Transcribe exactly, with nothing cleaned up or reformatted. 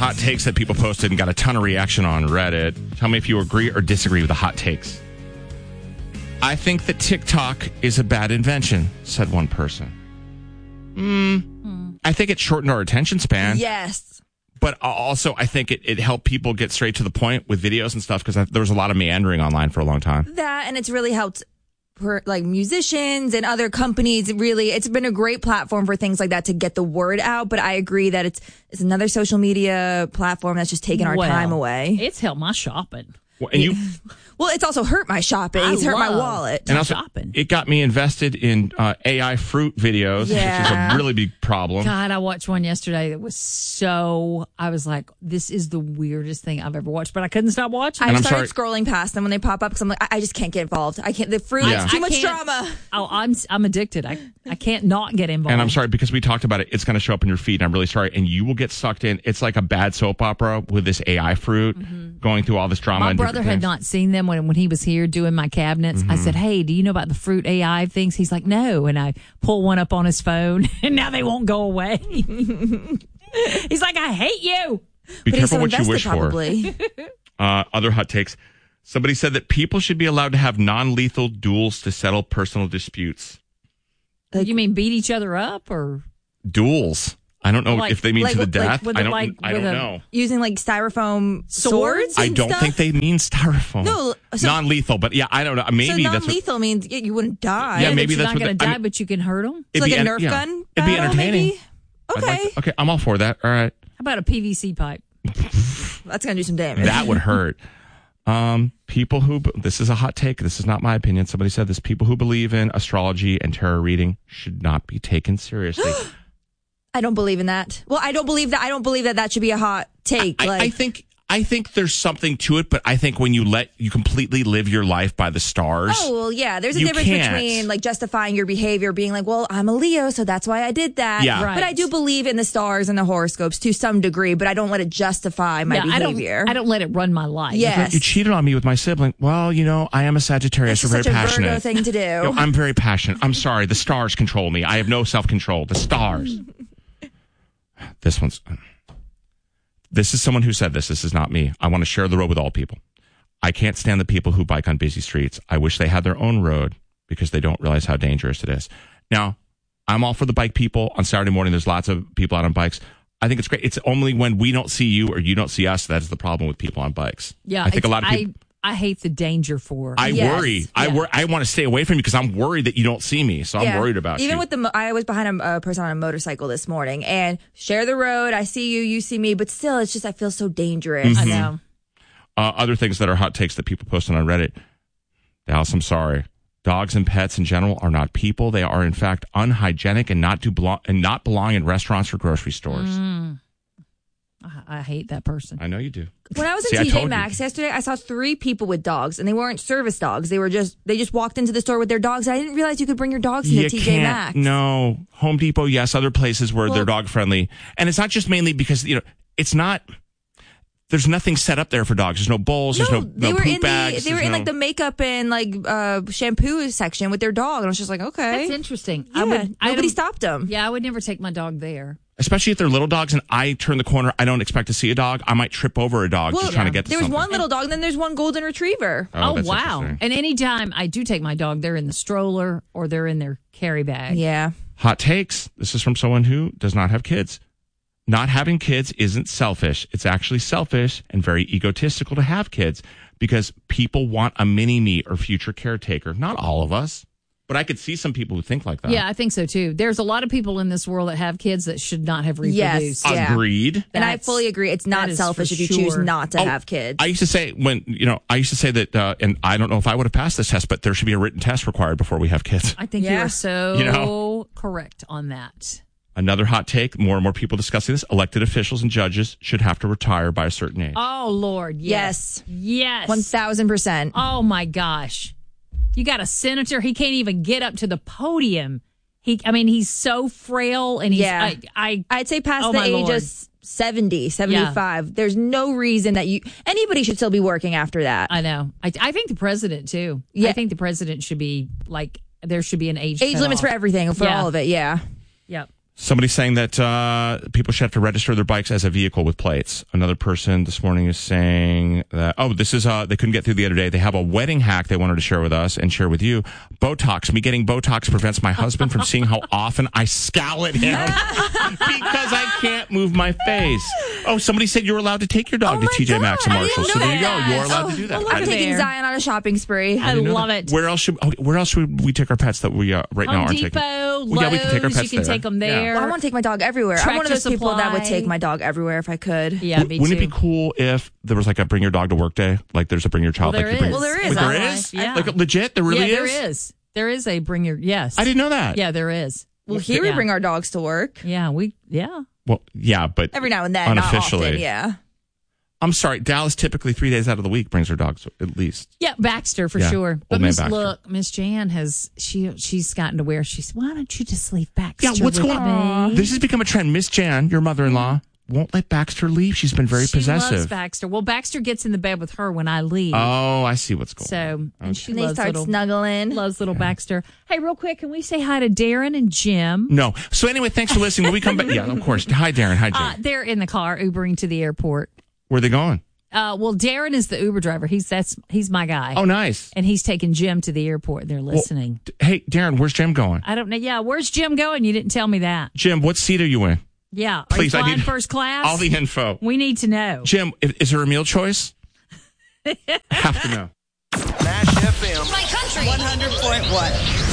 hot takes that people posted and got a ton of reaction on Reddit. Tell me if you agree or disagree with the hot takes. I think that TikTok is a bad invention, said one person. Mm, hmm. I think it shortened our attention span. Yes. But also, I think it, it helped people get straight to the point with videos and stuff because there was a lot of meandering online for a long time. That, and it's really helped for like musicians and other companies. Really, it's been a great platform for things like that to get the word out. But I agree that it's it's another social media platform that's just taking our well, time away. It's helped my shopping. Well, and you, well, it's also hurt my shopping. It's hurt my wallet. And also, shopping. It got me invested in uh, A I fruit videos, yeah. which is a really big problem. God, I watched one yesterday that was so, I was like, this is the weirdest thing I've ever watched, but I couldn't stop watching. I started scrolling past them when they pop up because I'm like, I, I just can't get involved. I can't, the fruit yeah. is too I much drama. Oh, I'm I'm addicted. I, I can't not get involved. And I'm sorry, because we talked about it, it's going to show up in your feed, and I'm really sorry, and you will get sucked in. It's like a bad soap opera with this A I fruit mm-hmm. going through all this drama. My brother had not seen them when, when he was here doing my cabinets. Mm-hmm. I said, hey, do you know about the fruit A I things? He's like, no. And I pull one up on his phone, and now they won't go away. He's like, I hate you. Be but careful so what you wish probably. for. uh, other hot takes. Somebody said that people should be allowed to have non-lethal duels to settle personal disputes. Like, you mean beat each other up or? Duels. I don't know like, if they mean like, to the death. Like, I don't, like, I don't a, know. Using like styrofoam swords? swords I don't stuff? think they mean styrofoam. No. So, non-lethal, but yeah, I don't know. Maybe so that's non-lethal what, means you wouldn't die. Yeah, yeah maybe you're that's not what going to the, die, I mean, but you can hurt them. It's like be, a Nerf yeah. gun It'd be battle, entertaining. Maybe? Okay. Like, okay, I'm all for that. All right. How about a P V C pipe? That's going to do some damage. That would hurt. Um, people who, this is a hot take. This is not my opinion. Somebody said this. People who believe in astrology and tarot reading should not be taken seriously. I don't believe in that. Well, I don't believe that. I don't believe that that should be a hot take. I, like, I think I think there's something to it, but I think when you let you completely live your life by the stars. Oh, well, yeah. There's a you difference can't. between like justifying your behavior, being like, well, I'm a Leo, so that's why I did that. Yeah. Right. But I do believe in the stars and the horoscopes to some degree, but I don't let it justify my yeah, behavior. I don't, I don't let it run my life. Yes. You cheated on me with my sibling. Well, you know, I am a Sagittarius. That's We're just very such a passionate. Virgo thing to do. You know, I'm very passionate. I'm sorry. The stars control me. I have no self-control. The stars. This one's... This is someone who said this. This is not me. I want to share the road with all people. I can't stand the people who bike on busy streets. I wish they had their own road because they don't realize how dangerous it is. Now, I'm all for the bike people. On Saturday morning, there's lots of people out on bikes. I think it's great. It's only when we don't see you or you don't see us that is the problem with people on bikes. Yeah, I think a lot of people... I, I hate the danger for. I Yes. worry. I Yeah. wor- I want to stay away from you because I'm worried that you don't see me. So I'm Yeah. worried about Even you. with the, mo- I was behind a, a person on a motorcycle this morning and share the road. I see you, you see me, but still, it's just I feel so dangerous. I know. uh, other things that are hot takes that people posted on Reddit. Dallas, I'm sorry. Dogs and pets in general are not people. They are in fact unhygienic and not do belong and not belong in restaurants or grocery stores. Mm. I, I hate that person. I know you do. When I was See, I in T J told Maxx you. yesterday, I saw three people with dogs, and they weren't service dogs. They were just they just walked into the store with their dogs. I didn't realize you could bring your dogs into You T J can't. Maxx. No. Home Depot, yes. Other places where Well- they're dog friendly. And it's not just mainly because, you know, it's not, there's nothing set up there for dogs. There's no bowls. There's no, no, they were poop in bags. the they were there's in no- like the makeup and like uh, shampoo section with their dog, and I was just like, okay, That's interesting. yeah, I would, I nobody don't- stopped them. Yeah, I would never take my dog there. Especially if they're little dogs and I turn the corner, I don't expect to see a dog. I might trip over a dog Well, just trying to yeah. get to There was something. one little dog, and then there's one golden retriever. Oh, Oh, that's wow. interesting. And anytime I do take my dog, they're in the stroller or they're in their carry bag. Yeah, Hot takes. This is from someone who does not have kids. Not having kids isn't selfish. It's actually selfish and very egotistical to have kids because people want a mini me or future caretaker. Not all of us, but I could see some people who think like that. Yeah, I think so too. There's a lot of people in this world that have kids that should not have reproduced. Yes. Yeah. Agreed. and I That's- fully agree. It's not that is selfish for if you choose sure. not to Oh, have kids. I used to say when, you know, I used to say that, uh, and I don't know if I would have passed this test, but there should be a written test required before we have kids. I think you Yeah. are so You know? correct on that. Another hot take, more and more people discussing this, elected officials and judges should have to retire by a certain age. Oh, Lord. Yes. Yes. One thousand percent. Oh, my gosh. You got a senator. He can't even get up to the podium. He, I mean, he's so frail and he's, Yeah. I, I, I'd say past Oh, the my age Lord. of seventy, seventy-five. There's no reason that you anybody should still be working after that. I know. I, I think the president, too. Yeah. I think the president should be like, there should be an age Age limits for cutoff. everything, for Yeah. all of it. Yeah. Yep. Somebody's saying that uh, people should have to register their bikes as a vehicle with plates. Another person this morning is saying that, oh, this is, uh, they couldn't get through the other day. They have a wedding hack they wanted to share with us and share with you. Botox. Me getting Botox prevents my husband from seeing how often I scowl at him because I can't move my face. Oh, somebody said you were allowed to take your dog Oh to my T J God, Maxx and I didn't Marshall. So know there you go. that. You are allowed Oh, to do that. well, I I'm didn't- taking there. Zion on a shopping spree. I didn't know love that. it. Where else should oh, where else should we take our pets that we uh, right now Home aren't Depot, taking? Lowe's, Well, yeah, we can take our you pets can there. take them Yeah. there. Well, I want to take my dog everywhere. I'm one of Tractor those people that would Supply. take my dog everywhere if I could. Yeah, W- me Wouldn't too. it be cool if there was like a bring your dog to work day? Like there's a bring your child. Well, like there you bring, is. Well, there Wait, is. there online. is? Yeah. Like legit? There really yeah, is? there is. There is a bring your, yes. I didn't know that. Yeah, there is. Well, here Yeah. we bring our dogs to work Yeah, we, yeah. Well, yeah, but every now and then, not unofficially. often. Yeah. I'm sorry. Dallas typically three days out of the week brings her dogs at least. Yeah, Baxter for Yeah, sure. But Old Man Miss Baxter. look, Miss Jan has she she's gotten to where she's. Why don't you just leave Baxter? Yeah, what's with going on? me? This has become a trend. Miss Jan, your mother-in-law, won't let Baxter leave. She's been very she possessive. loves Baxter. Well, Baxter gets in the bed with her when I leave. Oh, I see what's going on. so and she And they loves start little, snuggling. loves little Baxter. Hey, real quick, can we say hi to Darren and Jim? No. So anyway, thanks for listening. When we come back, yeah, of course. Hi, Darren. Hi, Jim. Uh, they're in the car Ubering to the airport. Where are they going? Uh, well, Darren is the Uber driver. He's that's he's my guy. Oh, nice. And he's taking Jim to the airport. They're listening. D- Hey, Darren, where's Jim going? I don't know. Yeah, where's Jim going? You didn't tell me that. Jim, what seat are you in? Yeah, are Please, you I flying need first class? all the info. We need to know. Jim, i- is there a meal choice? I have to know. Nash F M. My country. one hundred point one.